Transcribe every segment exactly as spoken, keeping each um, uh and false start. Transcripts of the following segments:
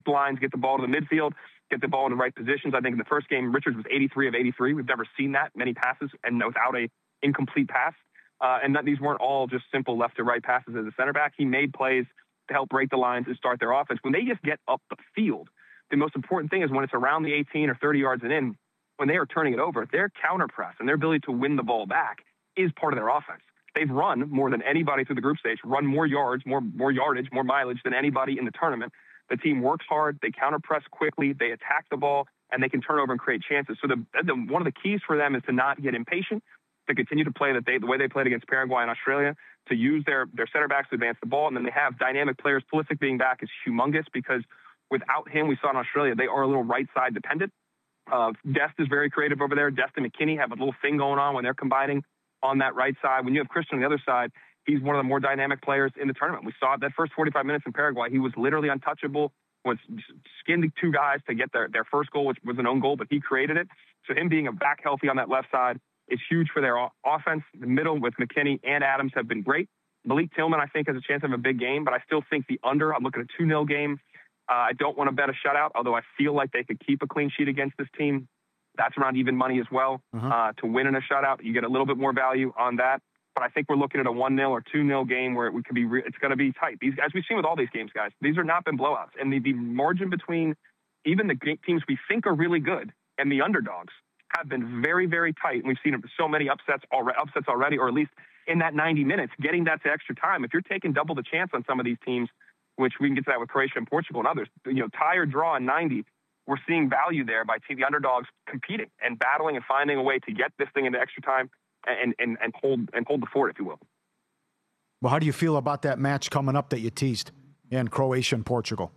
lines, get the ball to the midfield, get the ball in the right positions. I think in the first game, Richards was eighty-three of eighty-three. We've never seen that many passes and without a incomplete pass. Uh, and that, these weren't all just simple left to right passes as a center back. He made plays to help break the lines and start their offense. When they just get up the field, the most important thing is when it's around the eighteen or thirty yards and in, when they are turning it over, their counter press and their ability to win the ball back is part of their offense. They've run more than anybody through the group stage, run more yards, more more yardage, more mileage than anybody in the tournament. The team works hard, they counter press quickly, they attack the ball, and they can turn over and create chances. So the, the one of the keys for them is to not get impatient, to continue to play that they, the way they played against Paraguay and Australia, to use their, their center backs to advance the ball. And then they have dynamic players. Pulisic being back is humongous because without him, we saw in Australia, they are a little right side dependent. Uh, Dest is very creative over there. Dest and McKinney have a little thing going on when they're combining on that right side. When you have Christian on the other side, he's one of the more dynamic players in the tournament. We saw that first forty-five minutes in Paraguay. He was literally untouchable, was skinned two guys to get their, their first goal, which was an own goal, but he created it. So him being a back healthy on that left side is huge for their offense. The middle with McKinney and Adams have been great. Malik Tillman, I think, has a chance of a big game, but I still think the under, I'm looking at a two nil game. Uh, I don't want to bet a shutout, although I feel like they could keep a clean sheet against this team. That's around even money as well. Uh-huh. Uh, to win in a shutout, you get a little bit more value on that. But I think we're looking at a one nil or two nil game where it could be. Re- it's going to be tight. These, as we've seen with all these games, guys, these are not been blowouts. And the, the margin between even the teams we think are really good and the underdogs have been very, very tight. And we've seen so many upsets already, upsets already, or at least in that ninety minutes, getting that to extra time. If you're taking double the chance on some of these teams, which we can get to that with Croatia and Portugal and others, you know, tie or draw in ninety, we're seeing value there by the underdogs competing and battling and finding a way to get this thing into extra time and, and, and hold and hold the fort, if you will. Well, how do you feel about that match coming up that you teased in Croatia and Portugal?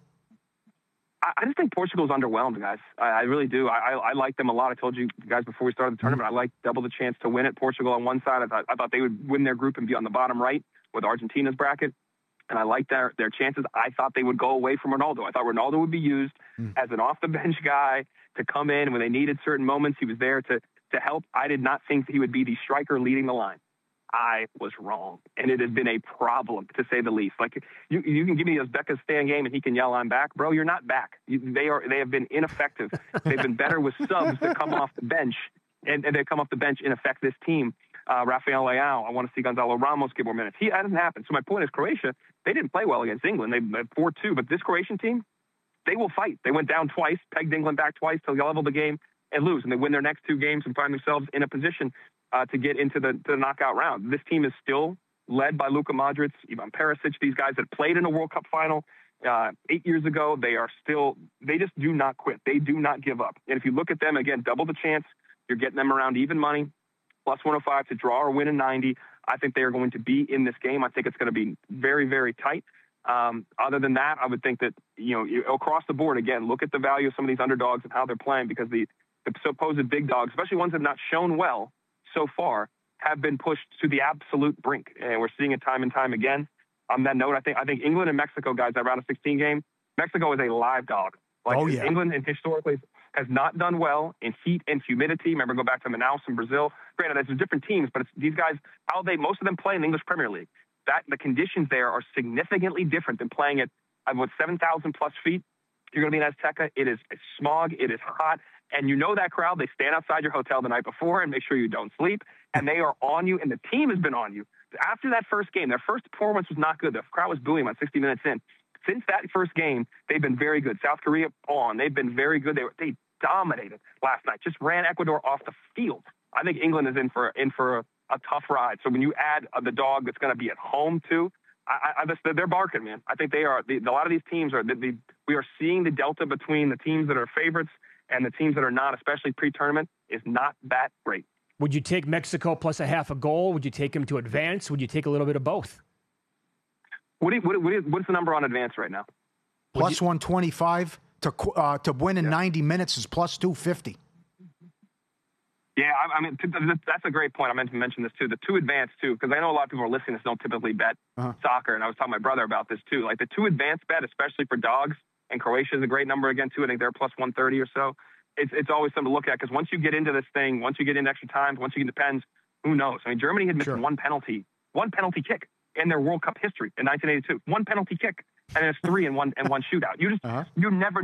I, I just think Portugal's underwhelmed, guys. I, I really do. I, I, I like them a lot. I told you guys before we started the tournament, mm-hmm. I like double the chance to win it. Portugal on one side, I thought, I thought they would win their group and be on the bottom right with Argentina's bracket. And I like their, their chances. I thought they would go away from Ronaldo. I thought Ronaldo would be used mm. as an off-the-bench guy to come in when they needed certain moments. He was there to to help. I did not think he would be the striker leading the line. I was wrong. And it has been a problem, to say the least. Like, you you can give me a Uzbekistan game and he can yell, I'm back. Bro, you're not back. You, they are they have been ineffective. They've been better with subs that come off the bench, and, and they come off the bench and affect this team. Uh, Rafael Leao, I want to see Gonzalo Ramos get more minutes. He that hasn't happened. So my point is, Croatia, they didn't play well against England. They had four two, but this Croatian team, they will fight. They went down twice, pegged England back twice to level the game and lose, and they win their next two games and find themselves in a position uh, to get into the, to the knockout round. This team is still led by Luka Modric, Ivan Perisic, these guys that played in a World Cup final uh, eight years ago. They are still, they just do not quit. They do not give up. And if you look at them, again, double the chance, you're getting them around even money. Plus one oh five to draw or win in ninety. I think they are going to be in this game. I think it's going to be very, very tight. Um, other than that, I would think that, you know, you, across the board, again, look at the value of some of these underdogs and how they're playing, because the, the supposed big dogs, especially ones that have not shown well so far, have been pushed to the absolute brink. And we're seeing it time and time again. On that note, I think I think England and Mexico, guys, that round of sixteen game, Mexico is a live dog. Like, oh, yeah. England and historically has not done well in heat and humidity. Remember, go back to Manaus in Brazil. Granted, there's different teams, but it's these guys, how they, most of them play in the English Premier League. That the conditions there are significantly different than playing at, at what, seven thousand plus feet. You're going to be in Azteca. It is smog. It is hot. And you know that crowd, they stand outside your hotel the night before and make sure you don't sleep. And they are on you, and the team has been on you. After that first game, their first performance was not good. The crowd was booing about sixty minutes in. Since that first game, they've been very good. South Korea on. They've been very good. They were, they dominated last night. Just ran Ecuador off the field. I think England is in for in for a, a tough ride. So when you add uh, the dog that's going to be at home too, I, I just, they're barking, man. I think they are. The, a lot of these teams are. The, the, we are seeing the delta between the teams that are favorites and the teams that are not, especially pre-tournament, is not that great. Would you take Mexico plus a half a goal? Would you take them to advance? Would you take a little bit of both? What do you, what, what is, what's the number on advance right now? Plus one twenty-five to uh, to win in yeah. ninety minutes is plus two fifty. Yeah, I, I mean, that's a great point. I meant to mention this, too. The two advance, too, because I know a lot of people are listening that don't typically bet uh-huh. soccer, and I was talking to my brother about this, too. Like, the two advance bet, especially for dogs, and Croatia is a great number again, too. I think they're plus one thirty or so. It's it's always something to look at, because once you get into this thing, once you get into extra time, once you get into pens, who knows? I mean, Germany had missed sure. one penalty, one penalty kick in their World Cup history in nineteen eighty-two. One penalty kick. and then it's three and one and one shootout. You just Uh-huh. you never